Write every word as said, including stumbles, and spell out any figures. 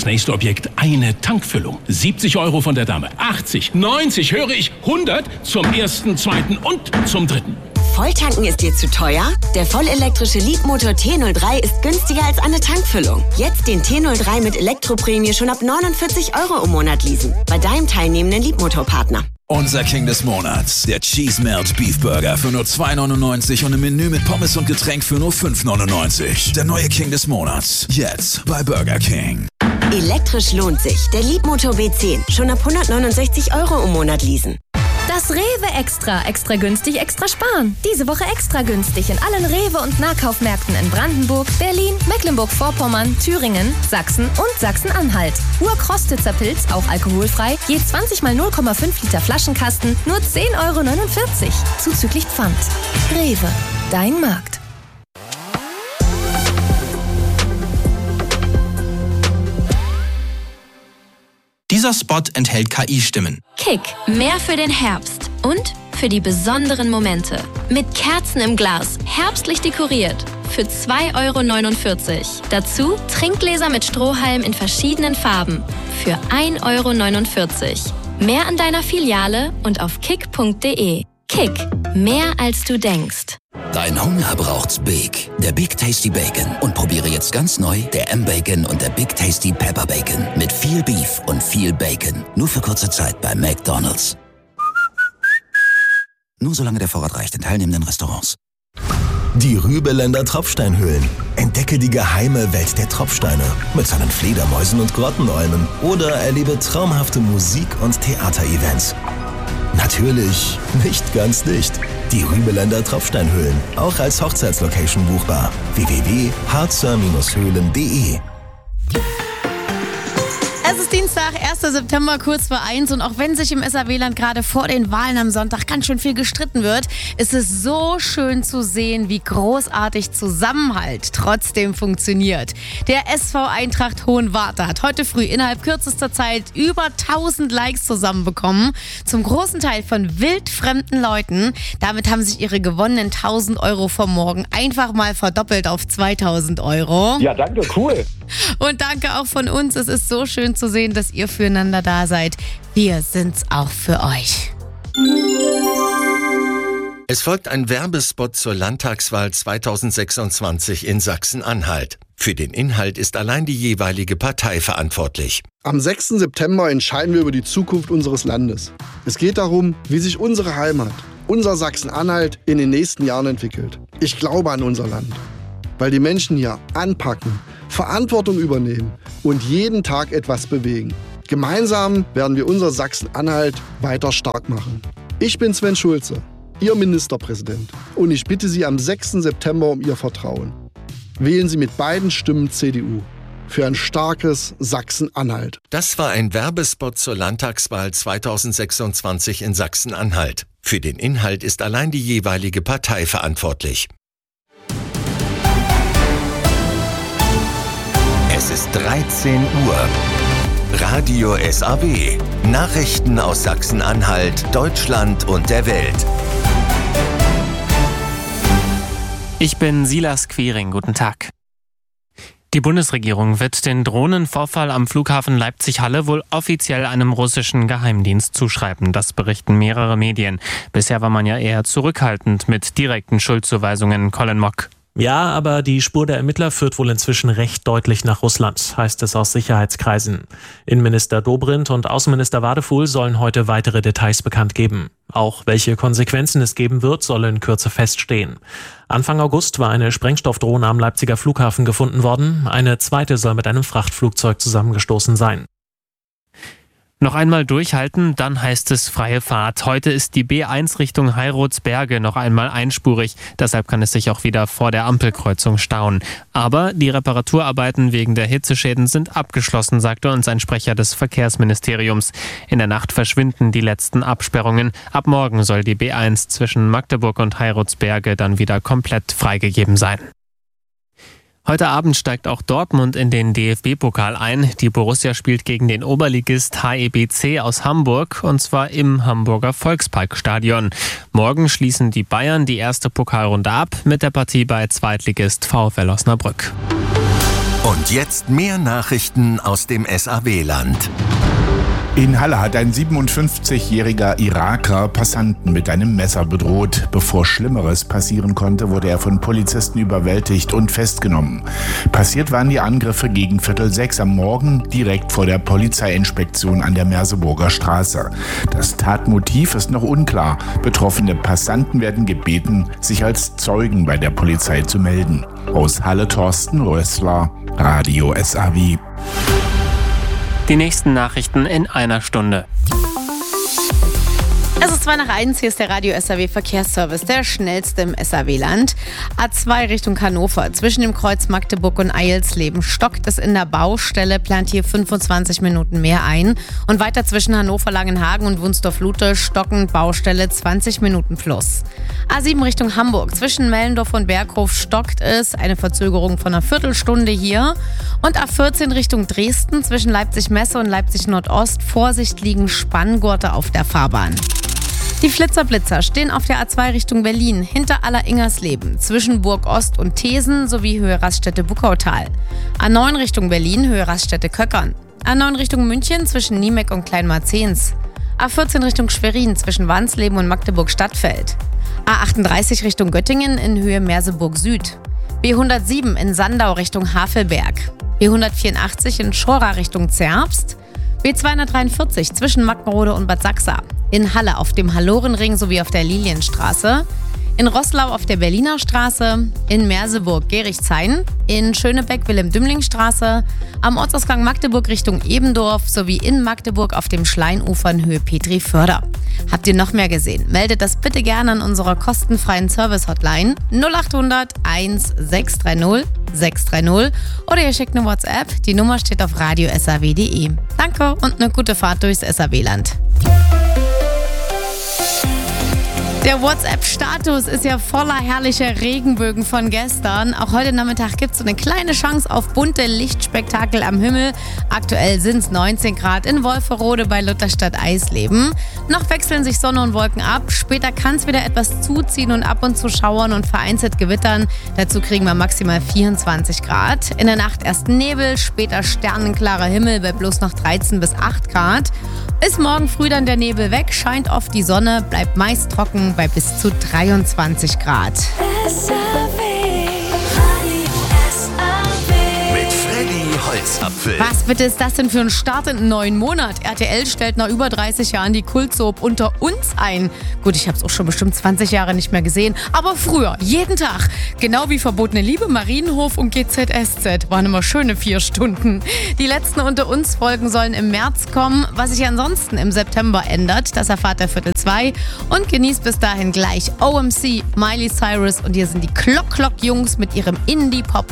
das nächste Objekt eine Tankfüllung. siebzig Euro von der Dame, achtzig, neunzig, höre ich, hundert zum ersten, zweiten und zum dritten. Volltanken ist dir zu teuer? Der vollelektrische Leapmotor T null drei ist günstiger als eine Tankfüllung. Jetzt den T null drei mit Elektroprämie schon ab neunundvierzig Euro im Monat leasen. Bei deinem teilnehmenden Leapmotor-Partner. Unser King des Monats, der Cheese Melt Beef Burger für nur zwei neunundneunzig und ein Menü mit Pommes und Getränk für nur fünf neunundneunzig. Der neue King des Monats, jetzt bei Burger King. Elektrisch lohnt sich. Der Leapmotor B zehn, schon ab hundertneunundsechzig Euro im Monat leasen. Das Rewe Extra. Extra günstig, extra sparen. Diese Woche extra günstig in allen Rewe- und Nahkaufmärkten in Brandenburg, Berlin, Mecklenburg-Vorpommern, Thüringen, Sachsen und Sachsen-Anhalt. Urkrostitzer Pilz, auch alkoholfrei, je zwanzig mal null Komma fünf Liter Flaschenkasten, nur zehn Euro neunundvierzig. Zuzüglich Pfand. Rewe, dein Markt. Dieser Spot enthält K I-Stimmen. Kick, mehr für den Herbst und für die besonderen Momente. Mit Kerzen im Glas, herbstlich dekoriert. Für zwei Euro neunundvierzig. Dazu Trinkgläser mit Strohhalm in verschiedenen Farben. Für ein Euro neunundvierzig. Mehr an deiner Filiale und auf kick punkt de. Kick, mehr als du denkst. Dein Hunger braucht's Big. Der Big Tasty Bacon. Und probiere jetzt ganz neu der M-Bacon und der Big Tasty Pepper Bacon. Mit viel Beef und viel Bacon. Nur für kurze Zeit bei McDonald's. Nur solange der Vorrat reicht in teilnehmenden Restaurants. Die Rübeländer Tropfsteinhöhlen. Entdecke die geheime Welt der Tropfsteine mit seinen Fledermäusen und Grottenolmen. Oder erlebe traumhafte Musik- und Theaterevents. Natürlich nicht ganz dicht. Die Rübeländer Tropfsteinhöhlen, auch als Hochzeitslocation buchbar. w w w punkt harzer Höhlen punkt de. Es ist Dienstag, erster September, kurz vor eins, und auch wenn sich im S A W-Land gerade vor den Wahlen am Sonntag ganz schön viel gestritten wird, ist es so schön zu sehen, wie großartig Zusammenhalt trotzdem funktioniert. Der S V Eintracht Hohenwarte hat heute früh innerhalb kürzester Zeit über tausend Likes zusammenbekommen, zum großen Teil von wildfremden Leuten. Damit haben sich ihre gewonnenen tausend Euro vom Morgen einfach mal verdoppelt auf zweitausend Euro. Ja, danke, cool. Und danke auch von uns, es ist so schön zu sehen, dass ihr füreinander da seid. Wir sind's auch für euch. Es folgt ein Werbespot zur Landtagswahl zweitausendsechsundzwanzig in Sachsen-Anhalt. Für den Inhalt ist allein die jeweilige Partei verantwortlich. Am sechsten September entscheiden wir über die Zukunft unseres Landes. Es geht darum, wie sich unsere Heimat, unser Sachsen-Anhalt, in den nächsten Jahren entwickelt. Ich glaube an unser Land, weil die Menschen hier anpacken, Verantwortung übernehmen und jeden Tag etwas bewegen. Gemeinsam werden wir unser Sachsen-Anhalt weiter stark machen. Ich bin Sven Schulze, Ihr Ministerpräsident, und ich bitte Sie am sechsten September um Ihr Vertrauen. Wählen Sie mit beiden Stimmen C D U für ein starkes Sachsen-Anhalt. Das war ein Werbespot zur Landtagswahl zweitausendsechsundzwanzig in Sachsen-Anhalt. Für den Inhalt ist allein die jeweilige Partei verantwortlich. Es ist dreizehn Uhr. Radio S A W. Nachrichten aus Sachsen-Anhalt, Deutschland und der Welt. Ich bin Silas Quiring. Guten Tag. Die Bundesregierung wird den Drohnenvorfall am Flughafen Leipzig-Halle wohl offiziell einem russischen Geheimdienst zuschreiben. Das berichten mehrere Medien. Bisher war man ja eher zurückhaltend mit direkten Schuldzuweisungen. Colin Mock. Ja, aber die Spur der Ermittler führt wohl inzwischen recht deutlich nach Russland, heißt es aus Sicherheitskreisen. Innenminister Dobrindt und Außenminister Wadefuhl sollen heute weitere Details bekannt geben. Auch welche Konsequenzen es geben wird, soll in Kürze feststehen. Anfang August war eine Sprengstoffdrohne am Leipziger Flughafen gefunden worden. Eine zweite soll mit einem Frachtflugzeug zusammengestoßen sein. Noch einmal durchhalten, dann heißt es freie Fahrt. Heute ist die B eins Richtung Heiratsberge noch einmal einspurig. Deshalb kann es sich auch wieder vor der Ampelkreuzung stauen. Aber die Reparaturarbeiten wegen der Hitzeschäden sind abgeschlossen, sagte uns ein Sprecher des Verkehrsministeriums. In der Nacht verschwinden die letzten Absperrungen. Ab morgen soll die B eins zwischen Magdeburg und Heiratsberge dann wieder komplett freigegeben sein. Heute Abend steigt auch Dortmund in den D F B-Pokal ein. Die Borussia spielt gegen den Oberligist H E B C aus Hamburg, und zwar im Hamburger Volksparkstadion. Morgen schließen die Bayern die erste Pokalrunde ab mit der Partie bei Zweitligist VfL Osnabrück. Und jetzt mehr Nachrichten aus dem S A W-Land. In Halle hat ein siebenundfünfzigjähriger Iraker Passanten mit einem Messer bedroht. Bevor Schlimmeres passieren konnte, wurde er von Polizisten überwältigt und festgenommen. Passiert waren die Angriffe gegen Viertel sechs am Morgen, direkt vor der Polizeiinspektion an der Merseburger Straße. Das Tatmotiv ist noch unklar. Betroffene Passanten werden gebeten, sich als Zeugen bei der Polizei zu melden. Aus Halle Thorsten Rössler, Radio S A W. Die nächsten Nachrichten in einer Stunde. Es ist zwei nach eins, hier ist der Radio S A W Verkehrsservice, der schnellste im S A W-Land. A zwei Richtung Hannover, zwischen dem Kreuz Magdeburg und Eilsleben stockt es in der Baustelle, plant hier fünfundzwanzig Minuten mehr ein. Und weiter zwischen Hannover, Langenhagen und Wunsdorf-Lute stockend Baustelle zwanzig Minuten plus. A sieben Richtung Hamburg, zwischen Mellendorf und Berghof stockt es, eine Verzögerung von einer Viertelstunde hier. Und A vierzehn Richtung Dresden, zwischen Leipzig-Messe und Leipzig-Nordost, Vorsicht liegen Spanngurte auf der Fahrbahn. Die Flitzer-Blitzer stehen auf der A zwei Richtung Berlin, hinter Aller-Ingersleben, zwischen Burg Ost und Thesen sowie Höhe Raststätte Buckautal. A neun Richtung Berlin, Höhe Raststätte Köckern. A neun Richtung München, zwischen Niemek und Kleinmarzens. A vierzehn Richtung Schwerin, zwischen Wansleben und Magdeburg-Stadtfeld. A achtunddreißig Richtung Göttingen in Höhe Merseburg Süd. B hundertsieben in Sandau Richtung Havelberg. B hundertvierundachtzig in Schora Richtung Zerbst. B zweihundertdreiundvierzig zwischen Mackenrode und Bad Sachsa. In Halle auf dem Hallorenring sowie auf der Lilienstraße. In Roßlau auf der Berliner Straße. In Merseburg Gerichshain. In Schönebeck Wilhelm-Dümling-Straße. Am Ortsausgang Magdeburg Richtung Ebendorf sowie in Magdeburg auf dem Schleinufer in Höhe Petri-Förder. Habt ihr noch mehr gesehen? Meldet das bitte gerne an unserer kostenfreien Service-Hotline null achthundert eins sechs drei null sechs drei null oder ihr schickt eine WhatsApp. Die Nummer steht auf radio s a w punkt d e. Danke und eine gute Fahrt durchs S A W-Land. Der WhatsApp-Status ist ja voller herrlicher Regenbögen von gestern. Auch heute Nachmittag gibt es so eine kleine Chance auf bunte Lichtspektakel am Himmel. Aktuell sind es neunzehn Grad in Wolferode bei Lutherstadt-Eisleben. Noch wechseln sich Sonne und Wolken ab. Später kann es wieder etwas zuziehen und ab und zu schauern und vereinzelt gewittern. Dazu kriegen wir maximal vierundzwanzig Grad. In der Nacht erst Nebel, später sternenklarer Himmel bei bloß noch dreizehn bis acht Grad. Ist morgen früh dann der Nebel weg, scheint oft die Sonne, bleibt meist trocken bei bis zu dreiundzwanzig Grad. Mit Freddy Holzapfel. Was bitte ist das denn für ein Start in einen neuen Monat? R T L stellt nach über dreißig Jahren die Kultsoap Unter uns ein. Gut, ich habe es auch schon bestimmt zwanzig Jahre nicht mehr gesehen, aber früher, jeden Tag. Genau wie Verbotene Liebe, Marienhof und G Z S Z. Waren immer schöne vier Stunden. Die letzten Unter uns Folgen sollen im März kommen. Was sich ansonsten im September ändert, das erfahrt ihr Viertel zwei. Und genießt bis dahin gleich O M C, Miley Cyrus und hier sind die Clock Clock Jungs mit ihrem Indie-Pop